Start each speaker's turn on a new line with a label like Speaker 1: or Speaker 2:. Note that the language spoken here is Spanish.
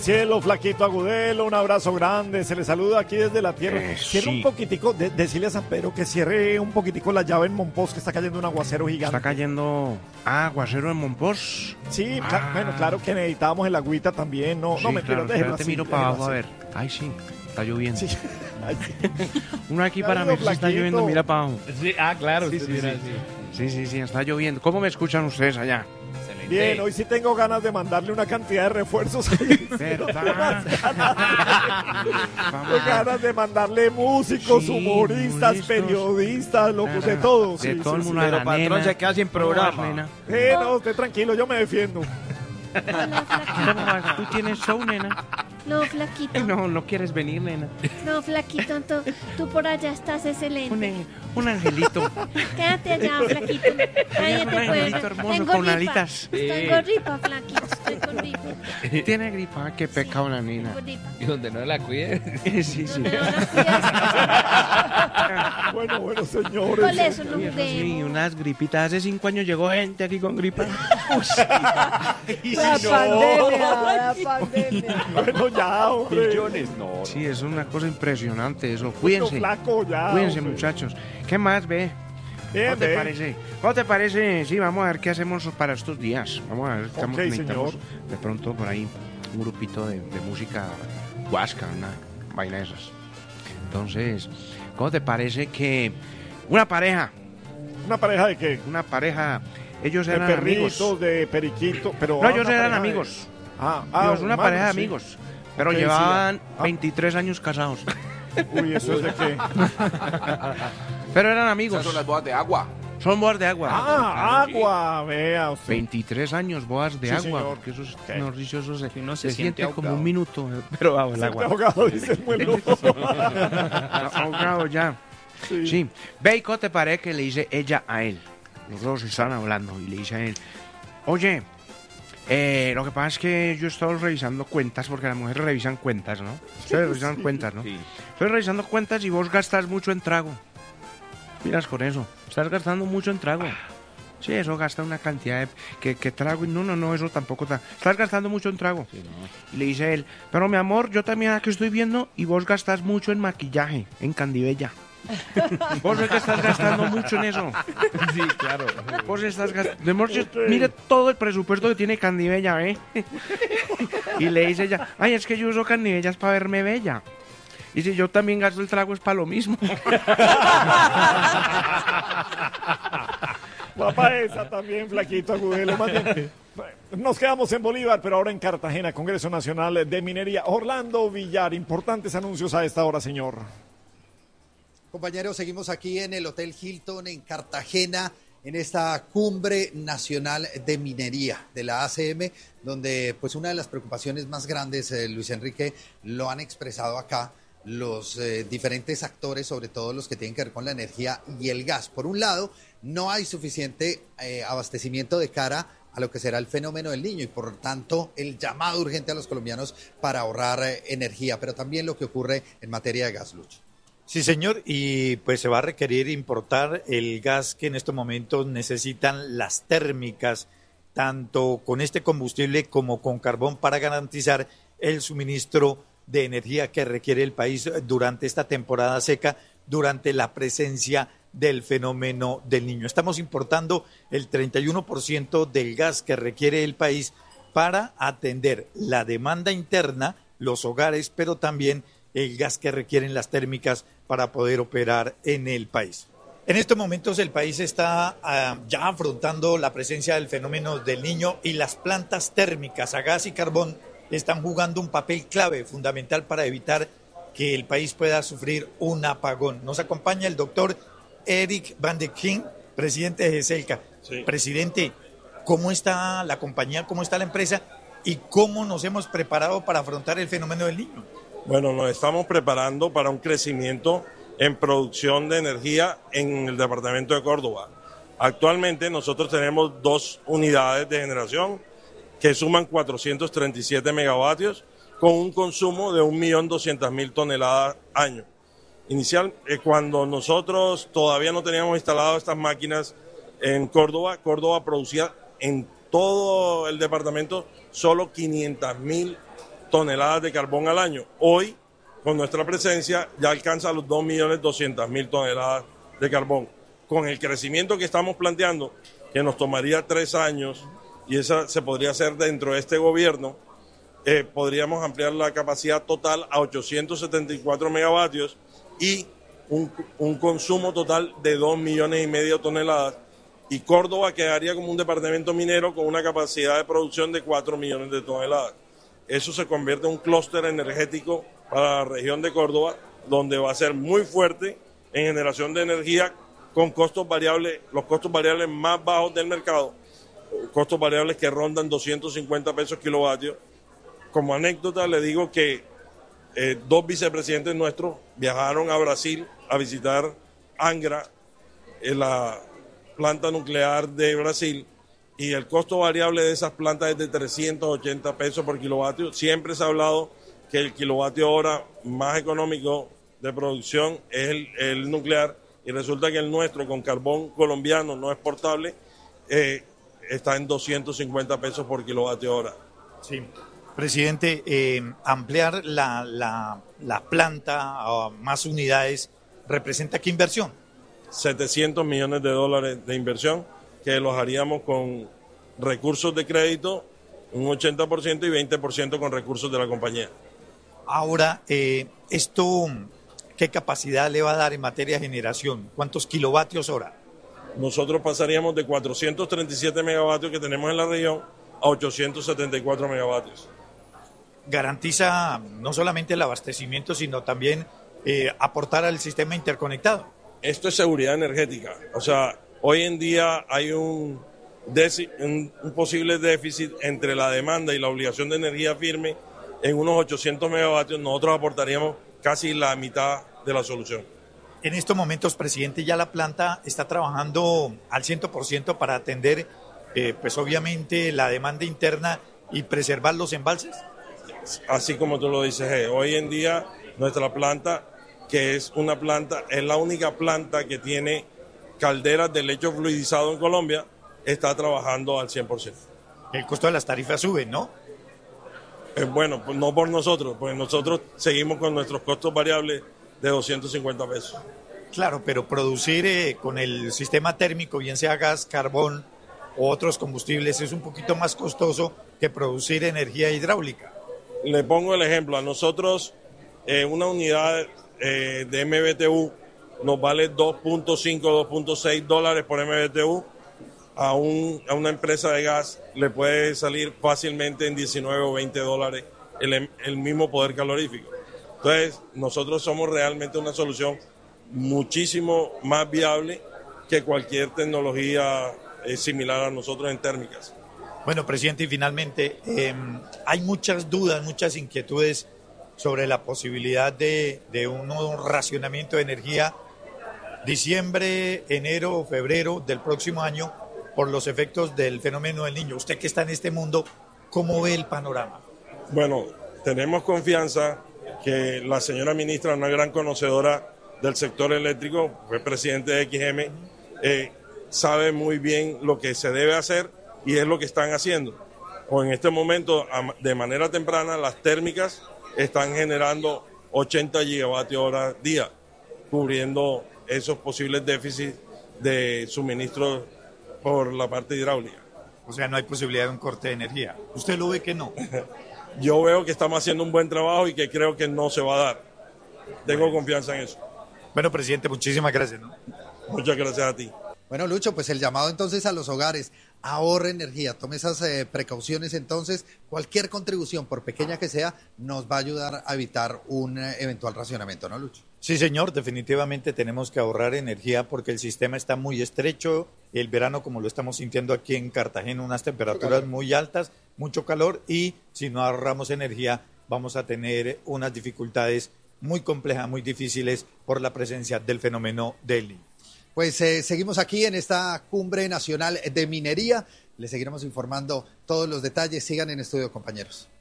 Speaker 1: Cielo, Flaquito Agudelo, un abrazo grande, se le saluda aquí desde la tierra. Cierre un poquitico, decirle a San Pedro que cierre un poquitico la llave en Monpós, que está cayendo un aguacero gigante.
Speaker 2: ¿Está cayendo aguacero en Monpós?
Speaker 1: Sí, bueno, claro que necesitábamos el agüita también, no,
Speaker 2: Sí,
Speaker 1: no me
Speaker 2: claro,
Speaker 1: déjelo
Speaker 2: te
Speaker 1: así,
Speaker 2: miro para
Speaker 1: déjelo
Speaker 2: abajo a
Speaker 1: así.
Speaker 2: ver. Ay, sí, está lloviendo.
Speaker 1: Sí. Ay, sí.
Speaker 2: Uno aquí
Speaker 1: Ya
Speaker 2: para
Speaker 1: veo,
Speaker 2: mí está
Speaker 1: Flaquito.
Speaker 2: lloviendo, mira para abajo.
Speaker 3: Sí, claro.
Speaker 2: Sí, está lloviendo. ¿Cómo me escuchan ustedes allá?
Speaker 1: Bien, hoy sí tengo ganas de mandarle una cantidad de refuerzos.
Speaker 2: ¿Verdad?
Speaker 1: Tengo ganas de mandarle músicos,
Speaker 2: Sí,
Speaker 1: humoristas,
Speaker 2: humoristas.
Speaker 1: periodistas, locos, de todo.
Speaker 2: De
Speaker 1: Sí,
Speaker 2: todo el
Speaker 1: sí,
Speaker 2: mundo
Speaker 1: sí.
Speaker 2: a la
Speaker 3: Pero patrón
Speaker 2: nena.
Speaker 3: se queda sin programa.
Speaker 2: ¿Cómo vas, nena?
Speaker 1: No, usted tranquilo, yo me defiendo.
Speaker 4: Hola, Flaquito.
Speaker 2: ¿Cómo vas? ¿Tú tienes show, nena?
Speaker 4: No, Flaquito.
Speaker 2: No quieres venir, nena.
Speaker 4: No, Flaquito, tú por allá estás excelente.
Speaker 2: Un angelito.
Speaker 4: Quédate allá, Flaquito. Nadie
Speaker 2: Un
Speaker 4: te puede
Speaker 2: angelito
Speaker 4: ver.
Speaker 2: hermoso
Speaker 4: Tengo
Speaker 2: con
Speaker 4: gripa.
Speaker 2: alitas.
Speaker 4: Estoy con gripa, Flaquito. Estoy con gripa.
Speaker 2: Tiene gripa, qué pecado la nena.
Speaker 4: Tengo gripa.
Speaker 3: Y donde no la cuide.
Speaker 2: Sí.
Speaker 4: Donde no las cuidas.
Speaker 1: Bueno, señores.
Speaker 4: Con eso no
Speaker 2: Sí,
Speaker 4: juguemos.
Speaker 2: unas gripitas. Hace 5 años llegó gente aquí con gripa.
Speaker 5: La pandemia.
Speaker 1: Bueno, ya, hombre.
Speaker 3: Millones, no.
Speaker 2: Sí, es una cosa impresionante eso.
Speaker 1: Mucho
Speaker 2: Cuídense.
Speaker 1: flaco ya.
Speaker 2: Cuídense,
Speaker 1: hombre.
Speaker 2: muchachos. ¿Qué más, ve?
Speaker 1: Bien,
Speaker 2: ¿Cómo te
Speaker 1: bien.
Speaker 2: parece? ¿Cómo te parece? Sí, vamos a ver qué hacemos para estos días. Vamos a ver, necesitamos
Speaker 1: señor.
Speaker 2: de pronto por ahí un grupito de música huasca, una vaina de esas. Entonces, ¿cómo te parece que una pareja,
Speaker 1: ¿Una pareja de qué?
Speaker 2: ellos
Speaker 1: De
Speaker 2: eran
Speaker 1: perritos,
Speaker 2: amigos?
Speaker 1: de periquito, pero...
Speaker 2: No,
Speaker 1: ah,
Speaker 2: ellos
Speaker 1: una
Speaker 2: eran
Speaker 1: pareja de-
Speaker 2: amigos.
Speaker 1: Dios,
Speaker 2: Una pareja de amigos. Pero
Speaker 1: Ok, sí,
Speaker 2: llevaban
Speaker 1: ya.
Speaker 2: 23 años casados.
Speaker 1: Uy, ¿eso es de qué?
Speaker 2: Pero eran amigos.
Speaker 6: Esas son las bodas de agua.
Speaker 2: Son bodas de agua.
Speaker 1: Agua, vea usted.
Speaker 2: 23 años bodas de
Speaker 1: Sí,
Speaker 2: agua.
Speaker 1: señor.
Speaker 2: Porque eso es,
Speaker 1: Ok.
Speaker 2: mejor dicho, eso se,
Speaker 3: uno
Speaker 2: se
Speaker 3: se
Speaker 2: siente
Speaker 3: siente
Speaker 2: como
Speaker 3: ahogado.
Speaker 2: un minuto, pero bajo el
Speaker 1: Siempre
Speaker 2: agua.
Speaker 1: ahogado, dice el muelo.
Speaker 2: Ahogado ya. Sí. Ve y ¿cómo te parece que le dice ella a él? Los dos estaban hablando y le dice a él, oye, lo que pasa es que yo he estado revisando cuentas, porque las mujeres revisan cuentas, ¿no? Ustedes revisan cuentas, ¿no?
Speaker 3: Sí.
Speaker 2: Estoy revisando cuentas y vos gastas mucho en trago. Miras con eso, estás gastando mucho en trago. Sí, eso gasta una cantidad de... que trago y no, eso tampoco está... Estás gastando mucho en trago.
Speaker 3: Sí, no.
Speaker 2: Y le dice él, pero mi amor, yo también aquí estoy viendo y vos gastas mucho en maquillaje, en Candibella. Vos es que estás gastando mucho en eso.
Speaker 3: Sí, claro.
Speaker 2: Vos estás gastando... Mire todo el presupuesto que tiene Candibella, ¿eh? Y le dice ella, ay, es que yo uso Candibellas para verme bella. Y si yo también gasto el trago es para lo mismo.
Speaker 1: Papá, esa también, Flaquito Agudelo. Más bien, nos quedamos en Bolívar, pero ahora en Cartagena, Congreso Nacional de Minería. Orlando Villar, importantes anuncios a esta hora, señor.
Speaker 7: Compañeros, seguimos aquí en el Hotel Hilton en Cartagena, en esta cumbre nacional de minería de la ACM, donde pues una de las preocupaciones más grandes, Luis Enrique, lo han expresado acá los diferentes actores, sobre todo los que tienen que ver con la energía y el gas. Por un lado, no hay suficiente abastecimiento de cara a lo que será el fenómeno del Niño y por tanto el llamado urgente a los colombianos para ahorrar energía, pero también lo que ocurre en materia de gas, Lucho.
Speaker 8: Sí, señor, y pues se va a requerir importar el gas que en estos momentos necesitan las térmicas, tanto con este combustible como con carbón, para garantizar el suministro de energía que requiere el país durante esta temporada seca, durante la presencia del fenómeno del Niño. Estamos importando el 31% del gas que requiere el país para atender la demanda interna, los hogares, pero también el gas que requieren las térmicas para poder operar en el país. En estos momentos el país está ya afrontando la presencia del fenómeno del Niño y las plantas térmicas a gas y carbón están jugando un papel clave, fundamental para evitar que el país pueda sufrir un apagón. Nos acompaña el doctor Eric Van de King, presidente de GESELCA. Sí. Presidente, ¿cómo está la compañía, cómo está la empresa y cómo nos hemos preparado para afrontar el fenómeno del Niño?
Speaker 9: Bueno, nos estamos preparando para un crecimiento en producción de energía en el departamento de Córdoba. Actualmente nosotros tenemos 2 unidades de generación que suman 437 megavatios con un consumo de 1.200.000 toneladas año. Cuando nosotros todavía no teníamos instalado estas máquinas en Córdoba, Córdoba producía en todo el departamento solo 500.000 toneladas de carbón al año. Hoy, con nuestra presencia, ya alcanza los 2.200.000 toneladas de carbón. Con el crecimiento que estamos planteando, que nos tomaría 3 años, y esa se podría hacer dentro de este gobierno, podríamos ampliar la capacidad total a 874 megavatios y un consumo total de 2,5 millones de toneladas. Y Córdoba quedaría como un departamento minero con una capacidad de producción de 4 millones de toneladas. Eso se convierte en un clúster energético para la región de Córdoba, donde va a ser muy fuerte en generación de energía con costos variables, los costos variables más bajos del mercado, costos variables que rondan 250 pesos kilovatio. Como anécdota le digo que 2 vicepresidentes nuestros viajaron a Brasil a visitar Angra, la planta nuclear de Brasil, y el costo variable de esas plantas es de 380 pesos por kilovatio. Siempre se ha hablado que el kilovatio hora más económico de producción es el nuclear, y resulta que el nuestro, con carbón colombiano no exportable, está en 250 pesos por kilovatio hora.
Speaker 8: Sí. Presidente, ampliar la planta a más unidades, ¿representa qué inversión?
Speaker 9: 700 millones de dólares de inversión, que los haríamos con recursos de crédito, un 80% y 20% con recursos de la compañía.
Speaker 8: Ahora, esto, ¿qué capacidad le va a dar en materia de generación? ¿Cuántos kilovatios hora?
Speaker 9: Nosotros pasaríamos de 437 megavatios que tenemos en la región a 874 megavatios.
Speaker 8: Garantiza no solamente el abastecimiento, sino también aportar al sistema interconectado.
Speaker 9: Esto es seguridad energética. O sea, hoy en día hay un posible déficit entre la demanda y la obligación de energía firme en unos 800 megavatios. Nosotros aportaríamos casi la mitad de la solución.
Speaker 8: En estos momentos, presidente, ya la planta está trabajando al 100% para atender, pues obviamente, la demanda interna y preservar los embalses.
Speaker 9: Así como tú lo dices, hoy en día nuestra planta, que es la única planta que tiene calderas de lecho fluidizado en Colombia, está trabajando al 100%.
Speaker 8: El costo de las tarifas sube, ¿no?
Speaker 9: Bueno, pues no por nosotros, pues nosotros seguimos con nuestros costos variables de 250 pesos.
Speaker 8: Claro, pero producir con el sistema térmico, bien sea gas, carbón o otros combustibles, es un poquito más costoso que producir energía hidráulica.
Speaker 9: Le pongo el ejemplo, a nosotros una unidad de MBTU nos vale 2.5, 2.6 dólares por MBTU. A una empresa de gas le puede salir fácilmente en 19 o 20 dólares el mismo poder calorífico. Entonces, nosotros somos realmente una solución muchísimo más viable que cualquier tecnología similar a nosotros en térmicas.
Speaker 8: Bueno, presidente, y finalmente, hay muchas dudas, muchas inquietudes sobre la posibilidad de un racionamiento de energía diciembre, enero, febrero del próximo año por los efectos del fenómeno del Niño. Usted que está en este mundo, ¿cómo ve el panorama?
Speaker 9: Bueno, tenemos confianza que la señora ministra, una gran conocedora del sector eléctrico, fue presidente de XM, sabe muy bien lo que se debe hacer y es lo que están haciendo. O en este momento, de manera temprana, las térmicas están generando 80 gigavatios hora día, cubriendo esos posibles déficits de suministro por la parte hidráulica.
Speaker 8: O sea, no hay posibilidad de un corte de energía. ¿Usted lo ve que no?
Speaker 9: Yo veo que estamos haciendo un buen trabajo y que creo que no se va a dar. Tengo confianza en eso.
Speaker 8: Bueno, presidente, muchísimas gracias, ¿no?
Speaker 9: Muchas gracias a ti.
Speaker 7: Bueno, Lucho, pues el llamado entonces a los hogares, ahorre energía, tome esas precauciones entonces, cualquier contribución, por pequeña que sea, nos va a ayudar a evitar un eventual racionamiento, ¿no, Lucho?
Speaker 8: Sí, señor, definitivamente tenemos que ahorrar energía porque el sistema está muy estrecho, el verano como lo estamos sintiendo aquí en Cartagena, unas temperaturas muy altas, mucho calor y si no ahorramos energía vamos a tener unas dificultades muy complejas, muy difíciles por la presencia del fenómeno del Niño.
Speaker 7: Pues seguimos aquí en esta Cumbre Nacional de Minería. Les seguiremos informando todos los detalles. Sigan en estudio, compañeros.